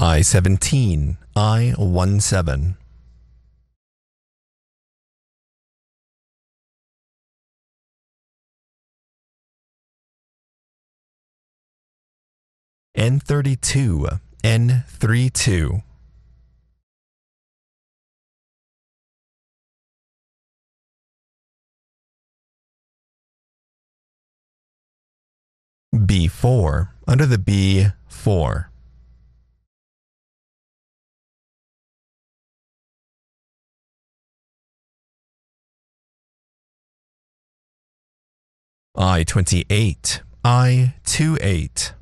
I-17, I-17. N32, N32. B4, under the B4. I-28, I-28.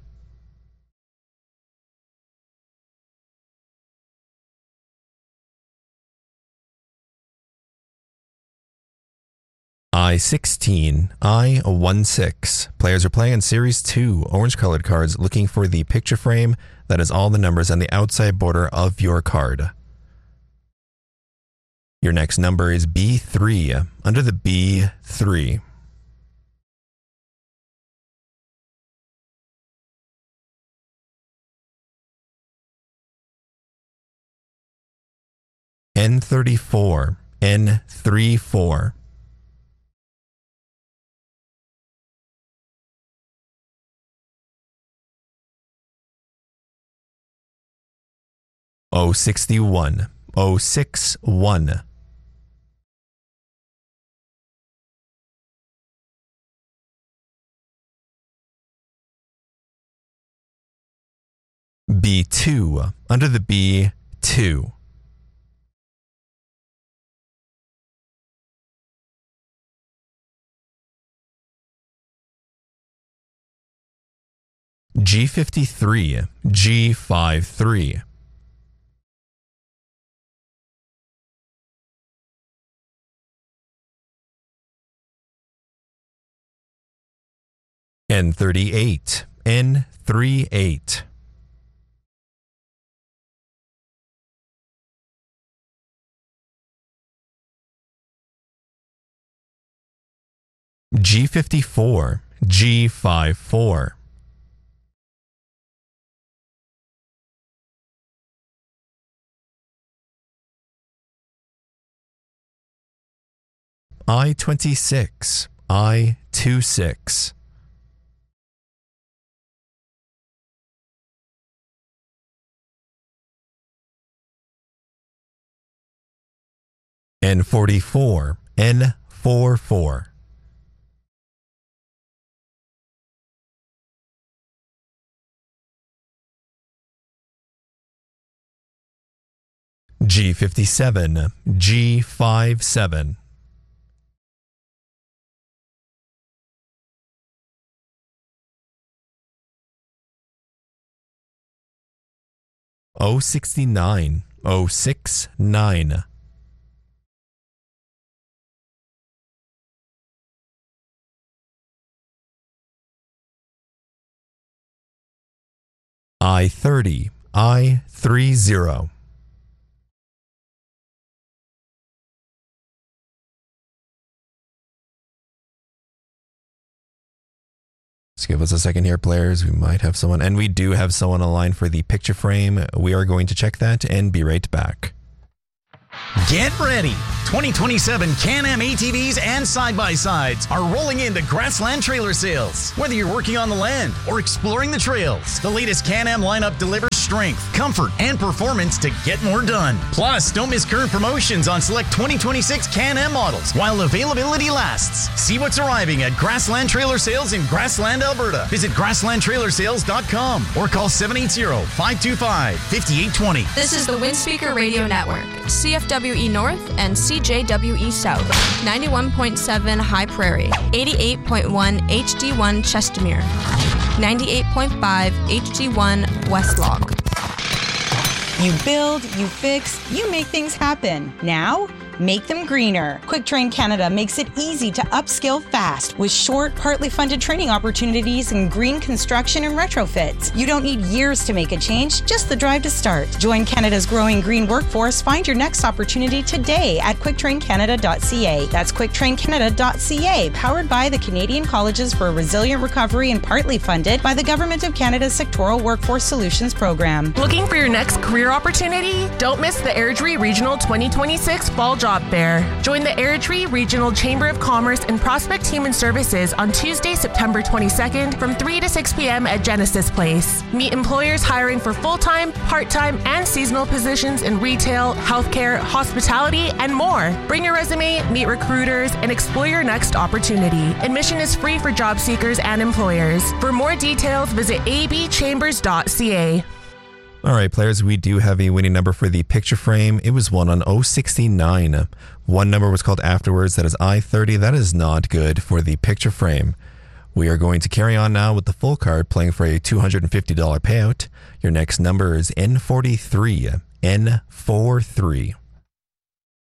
I-16, I-16. Players are playing in Series 2, orange-colored cards, looking for the picture frame that has all the numbers on the outside border of your card. Your next number is B3, under the B3. N34, N34. O61, O61. B2, under the B2. G53, G53. N38, N38. G54, G54. I-26, I-26. N44, N44. G57, G57. O69, O69. I-30, I-30. Just give us a second here, players. We might have someone, and we do have someone online for the picture frame. We are going to check that and be right back. Get ready! 2027 Can-Am ATVs and side-by-sides are rolling into Grassland Trailer Sales. Whether you're working on the land or exploring the trails, the latest Can-Am lineup delivers strength, comfort, and performance to get more done. Plus, don't miss current promotions on select 2026 Can-Am models while availability lasts. See what's arriving at Grassland Trailer Sales in Grassland, Alberta. Visit grasslandtrailersales.com or call 780-525-5820. This is the Windspeaker Radio Network, CFWE North and CJWE South, 91.7 High Prairie, 88.1 HD1 Chestermere, 98.5 HD1 West Log. You build, you fix, you make things happen. Now, make them greener. Quick Train Canada makes it easy to upskill fast with short, partly funded training opportunities in green construction and retrofits. You don't need years to make a change, just the drive to start. Join Canada's growing green workforce. Find your next opportunity today at quicktraincanada.ca. That's quicktraincanada.ca, powered by the Canadian Colleges for a Resilient Recovery and partly funded by the Government of Canada's Sectoral Workforce Solutions Program. Looking for your next career opportunity? Don't miss the Airdrie Regional 2026 Fall Job Fair. Join the Airdrie Regional Chamber of Commerce and Prospect Human Services on Tuesday, September 22nd from 3 to 6 p.m. at Genesis Place. Meet employers hiring for full-time, part-time, and seasonal positions in retail, healthcare, hospitality, and more. Bring your resume, meet recruiters, and explore your next opportunity. Admission is free for job seekers and employers. For more details, visit abchambers.ca. All right, players, we do have a winning number for the picture frame. It was won on 069. One number was called afterwards. That is I-30. That is not good for the picture frame. We are going to carry on now with the full card, playing for a $250 payout. Your next number is N43. N43.